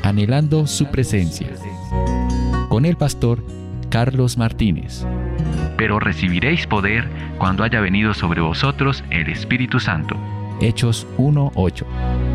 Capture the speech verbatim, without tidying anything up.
anhelando su presencia. Con el pastor Carlos Martínez. Pero recibiréis poder cuando haya venido sobre vosotros el Espíritu Santo. Hechos uno ocho.